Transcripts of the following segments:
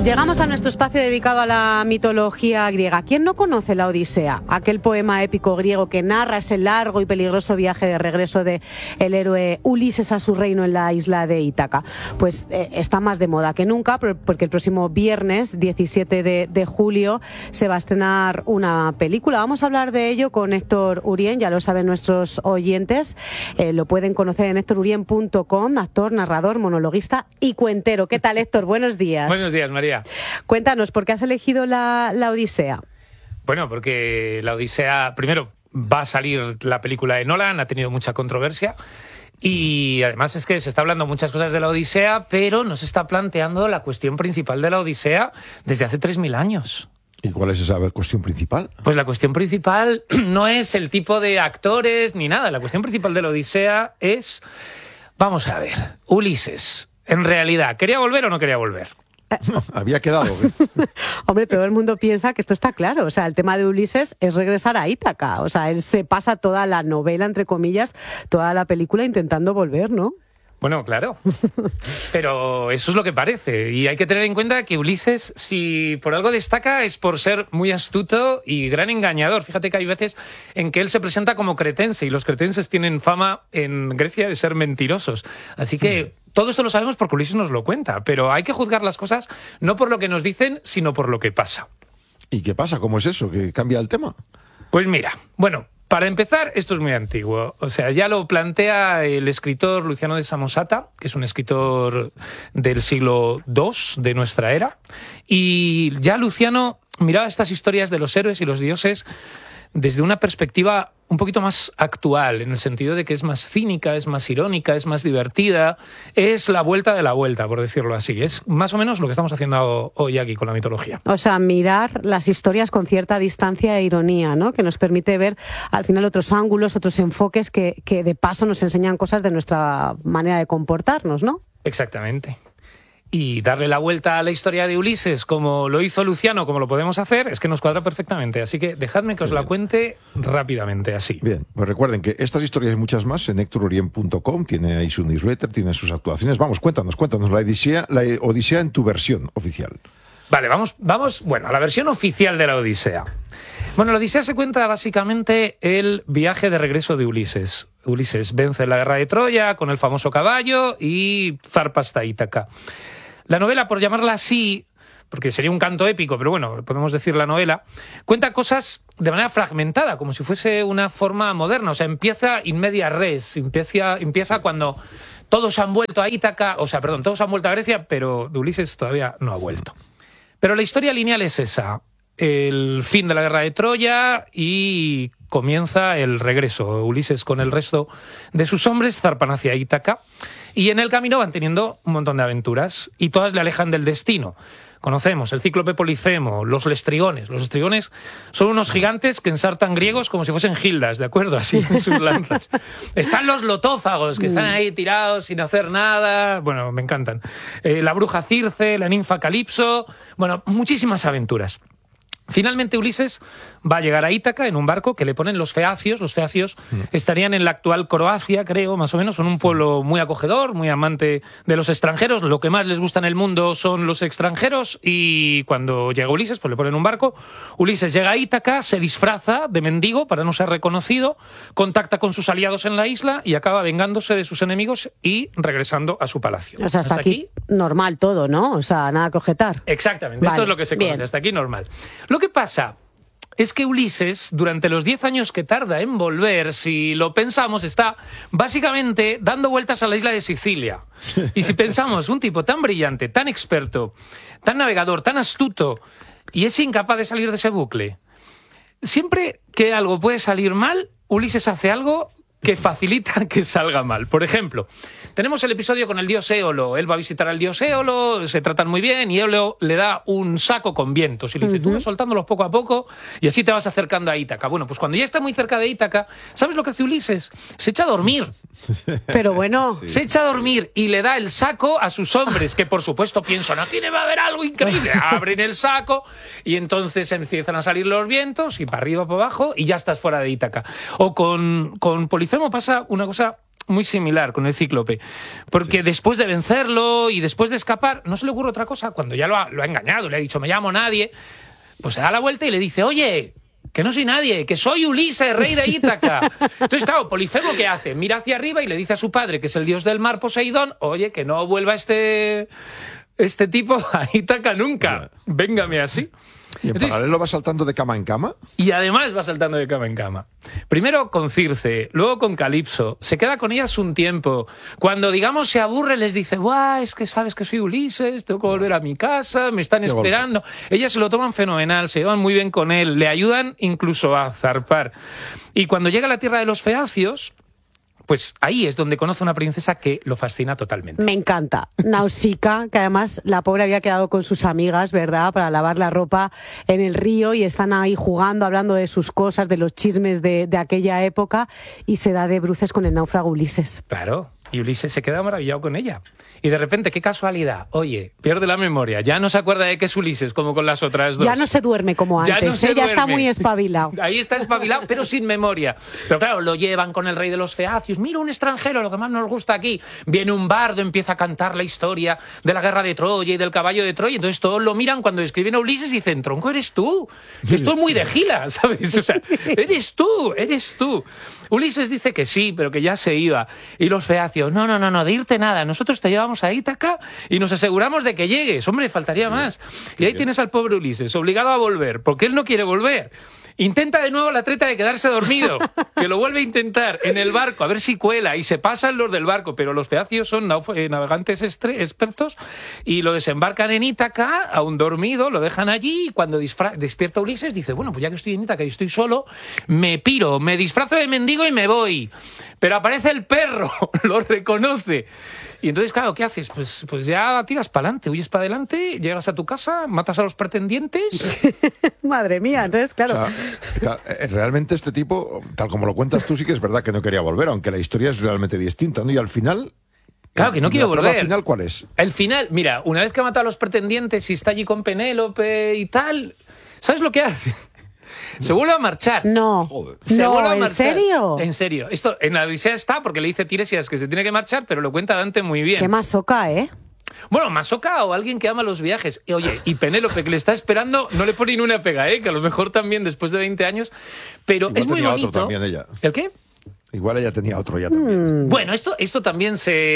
Llegamos a nuestro espacio dedicado a la mitología griega. ¿Quién no conoce la Odisea? Aquel poema épico griego que narra ese largo y peligroso viaje de regreso del héroe Ulises a su reino en la isla de Ítaca. Pues está más de moda que nunca, porque el próximo viernes 17 de julio se va a estrenar una película. Vamos a hablar de ello con Héctor Urien, ya lo saben nuestros oyentes. Lo pueden conocer en héctorurien.com, actor, narrador, monologuista y cuentero. ¿Qué tal, Héctor? Buenos días. Buenos días, María. Cuéntanos, ¿por qué has elegido la Odisea? Bueno, porque la Odisea, primero, va a salir la película de Nolan, ha tenido mucha controversia. Y además es que se está hablando muchas cosas de la Odisea, pero no se está planteando la cuestión principal de la Odisea desde hace 3000 años. ¿Y cuál es esa cuestión principal? Pues la cuestión principal no es el tipo de actores ni nada. La cuestión principal de la Odisea es, vamos a ver, Ulises, en realidad, ¿quería volver o no quería volver? Había quedado. Hombre, todo el mundo piensa que esto está claro. O sea, el tema de Ulises es regresar a Ítaca. O sea, él se pasa toda la novela, entre comillas, toda la película intentando volver, ¿no? Bueno, claro, pero eso es lo que parece. Y hay que tener en cuenta que Ulises, si por algo destaca, es por ser muy astuto y gran engañador. Fíjate que hay veces en que él se presenta como cretense, y los cretenses tienen fama en Grecia de ser mentirosos. Así que todo esto lo sabemos porque Ulises nos lo cuenta, pero hay que juzgar las cosas no por lo que nos dicen, sino por lo que pasa. ¿Y qué pasa? ¿Cómo es eso? ¿Que cambia el tema? Pues mira, bueno, para empezar, esto es muy antiguo. O sea, ya lo plantea el escritor Luciano de Samosata, que es un escritor del siglo II de nuestra era. Y ya Luciano miraba estas historias de los héroes y los dioses desde una perspectiva un poquito más actual, en el sentido de que es más cínica, es más irónica, es más divertida, es la vuelta de la vuelta, por decirlo así. Es más o menos lo que estamos haciendo hoy aquí con la mitología. O sea, mirar las historias con cierta distancia e ironía, ¿no? Que nos permite ver al final otros ángulos, otros enfoques que de paso nos enseñan cosas de nuestra manera de comportarnos, ¿no? Exactamente. Y darle la vuelta a la historia de Ulises, como lo hizo Luciano, como lo podemos hacer, es que nos cuadra perfectamente. Así que dejadme que os la cuente rápidamente, así. Bien, pues recuerden que estas historias y muchas más en héctorurien.com, tiene ahí su newsletter, tiene sus actuaciones. Vamos, cuéntanos la Odisea en tu versión oficial. Vale, vamos, bueno, a la versión oficial de la Odisea. Bueno, la Odisea se cuenta básicamente el viaje de regreso de Ulises. Ulises vence la guerra de Troya con el famoso caballo y zarpa hasta Ítaca. La novela, por llamarla así, porque sería un canto épico, pero bueno, podemos decir la novela, cuenta cosas de manera fragmentada, como si fuese una forma moderna. O sea, empieza in media res, empieza cuando todos han vuelto a Ítaca, todos han vuelto a Grecia, pero Ulises todavía no ha vuelto. Pero la historia lineal es esa, el fin de la guerra de Troya y comienza el regreso. Ulises con el resto de sus hombres zarpan hacia Ítaca y en el camino van teniendo un montón de aventuras y todas le alejan del destino. Conocemos el cíclope Polifemo, los lestrigones. Los lestrigones son unos gigantes que ensartan griegos como si fuesen gildas, ¿de acuerdo? Así en sus lanzas. Están los lotófagos, que están ahí tirados sin hacer nada. Bueno, me encantan. La bruja Circe, la ninfa Calipso. Bueno, muchísimas aventuras. Finalmente Ulises va a llegar a Ítaca en un barco que le ponen los feacios. Los feacios estarían en la actual Croacia, creo, más o menos. Son un pueblo muy acogedor, muy amante de los extranjeros. Lo que más les gusta en el mundo son los extranjeros. Y cuando llega Ulises, pues le ponen un barco. Ulises llega a Ítaca, se disfraza de mendigo para no ser reconocido, contacta con sus aliados en la isla y acaba vengándose de sus enemigos y regresando a su palacio. O sea, hasta aquí normal todo, ¿no? O sea, nada que objetar. Exactamente, Vale, esto es lo que se conoce, hasta aquí normal. Lo que pasa es que Ulises, durante los 10 años que tarda en volver, si lo pensamos, está básicamente dando vueltas a la isla de Sicilia. Y si pensamos, un tipo tan brillante, tan experto, tan navegador, tan astuto, y es incapaz de salir de ese bucle. Siempre que algo puede salir mal, Ulises hace algo que facilita que salga mal. Por ejemplo, tenemos el episodio con el dios Éolo. Él va a visitar al dios Éolo, se tratan muy bien y Éolo le da un saco con vientos y le dice, tú vas soltándolos poco a poco y así te vas acercando a Ítaca. Bueno, pues cuando ya está muy cerca de Ítaca, ¿sabes lo que hace Ulises? Se echa a dormir. Pero bueno, se echa a dormir y le da el saco a sus hombres, que por supuesto piensan, aquí va a haber algo increíble. Abren el saco y entonces empiezan a salir los vientos y para arriba, para abajo y ya estás fuera de Ítaca. O con Polifemo pasa una cosa muy similar con el cíclope. Porque después de vencerlo y después de escapar, no se le ocurre otra cosa. Cuando ya lo ha engañado, le ha dicho, me llamo nadie, pues se da la vuelta y le dice, oye, que no soy nadie, que soy Ulises, rey de Ítaca. Entonces, claro, Polifemo, ¿qué hace? Mira hacia arriba y le dice a su padre, que es el dios del mar, Poseidón, oye, que no vuelva este tipo a Ítaca nunca. Véngame así. ¿Y en paralelo va saltando de cama en cama? Y además va saltando de cama en cama. Primero con Circe, luego con Calipso. Se queda con ellas un tiempo. Cuando, digamos, se aburre, les dice, ¡buah, es que sabes que soy Ulises, tengo que volver a mi casa, me están esperando! Ellas se lo toman fenomenal, se llevan muy bien con él, le ayudan incluso a zarpar. Y cuando llega a la tierra de los feacios, pues ahí es donde conoce a una princesa que lo fascina totalmente. Me encanta. Nausicaa, que además la pobre había quedado con sus amigas, ¿verdad?, para lavar la ropa en el río y están ahí jugando, hablando de sus cosas, de los chismes de aquella época, y se da de bruces con el náufrago Ulises. Claro, y Ulises se queda maravillado con ella. Y de repente, qué casualidad, oye, pierde la memoria, ya no se acuerda de que es Ulises, como con las otras dos. Ya no se duerme como antes, ya está muy espabilado. Ahí está espabilado, pero sin memoria. Pero claro, lo llevan con el rey de los feacios, mira un extranjero, lo que más nos gusta aquí. Viene un bardo, empieza a cantar la historia de la guerra de Troya y del caballo de Troya, entonces todos lo miran cuando describen a Ulises y dicen, tronco, eres tú. Esto es muy de Gila, ¿sabes? O sea, eres tú. Ulises dice que sí, pero que ya se iba. Y los feacios, no, de irte nada, nosotros te llevamos a Ítaca y nos aseguramos de que llegues. Hombre, faltaría más. Y ahí tienes al pobre Ulises, obligado a volver, porque él no quiere volver. Intenta de nuevo la treta de quedarse dormido, que lo vuelve a intentar en el barco, a ver si cuela, y se pasan los del barco, pero los feacios son navegantes expertos y lo desembarcan en Ítaca, aún dormido, lo dejan allí, y cuando despierta Ulises dice, bueno, pues ya que estoy en Ítaca y estoy solo, me piro, me disfrazo de mendigo y me voy. Pero aparece el perro, lo reconoce. Y entonces, claro, ¿qué haces? Pues ya tiras para adelante, huyes para adelante, llegas a tu casa, matas a los pretendientes. Madre mía, entonces, claro. O sea, realmente este tipo, tal como lo cuentas tú, sí que es verdad que no quería volver, aunque la historia es realmente distinta, ¿no? Y al final... Claro, que no quiere volver. ¿El final cuál es? El final, mira, una vez que ha matado a los pretendientes y está allí con Penélope y tal, ¿sabes lo que hace? Se vuelve a marchar. No. Joder. Se vuelve a ¿en marchar. serio? En serio. Esto en la Odisea está porque le dice Tiresias que se tiene que marchar, pero lo cuenta Dante muy bien. Qué masoca, ¿eh? Bueno, masoca o alguien que ama los viajes. Oye, y Penélope, que le está esperando, no le pone ni una pega, que a lo mejor también después de 20 años. Pero Igual es muy tenía bonito. otro también ella. ¿El qué? Igual ella tenía otro ya también. Bueno, esto también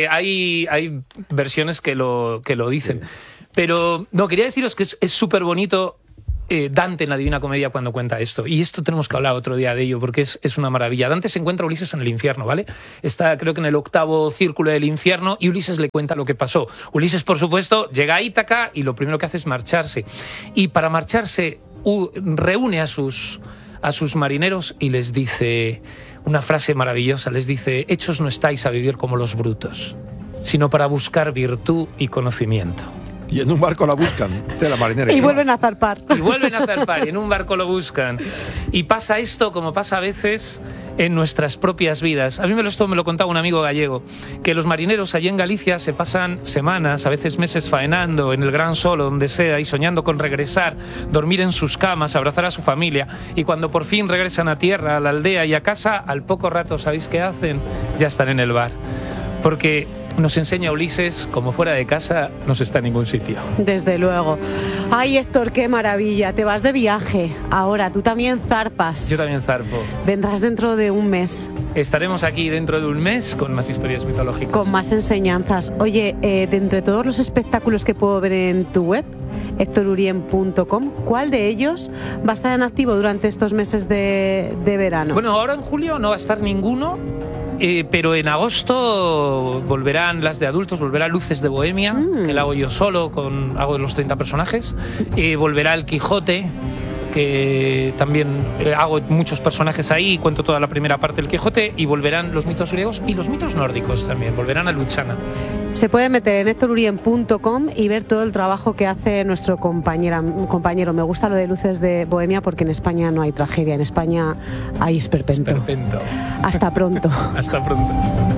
hay versiones que lo dicen. Sí. Pero no, quería deciros que es súper bonito Dante en la Divina Comedia cuando cuenta esto. Y esto tenemos que hablar otro día de ello, porque es una maravilla. Dante se encuentra a Ulises en el infierno, ¿vale? Está, creo que en el 8º círculo del infierno, y Ulises le cuenta lo que pasó. Ulises, por supuesto, llega a Ítaca y lo primero que hace es marcharse. Y para marcharse, reúne a sus marineros y les dice una frase maravillosa. Les dice, hechos no estáis a vivir como los brutos, sino para buscar virtud y conocimiento. Y en un barco la buscan, de la marinera. Y vuelven a zarpar. Y vuelven a zarpar, y en un barco lo buscan. Y pasa esto como pasa a veces en nuestras propias vidas. A mí esto me lo contaba un amigo gallego, que los marineros allí en Galicia se pasan semanas, a veces meses faenando en el gran sol o donde sea y soñando con regresar, dormir en sus camas, abrazar a su familia, y cuando por fin regresan a tierra, a la aldea y a casa, al poco rato, ¿sabéis qué hacen? Ya están en el bar. Porque nos enseña Ulises, como fuera de casa no se está en ningún sitio. Desde luego. Ay, Héctor, qué maravilla. Te vas de viaje. Ahora, tú también zarpas. Yo también zarpo. Vendrás dentro de un mes. Estaremos aquí dentro de un mes con más historias mitológicas. Con más enseñanzas. Oye, de entre todos los espectáculos que puedo ver en tu web, hectorurien.com, ¿cuál de ellos va a estar en activo durante estos meses de verano? Bueno, ahora en julio no va a estar ninguno. Pero en agosto volverán las de adultos, volverá Luces de Bohemia, que la hago yo solo, hago de los 30 personajes, volverá El Quijote, que también hago muchos personajes ahí, cuento toda la primera parte del Quijote, y volverán los mitos griegos y los mitos nórdicos también, volverán a Luchana. Se puede meter en hectorurien.com y ver todo el trabajo que hace nuestro compañero. Me gusta lo de Luces de Bohemia porque en España no hay tragedia, en España hay esperpento. Esperpento. Hasta pronto. Hasta pronto.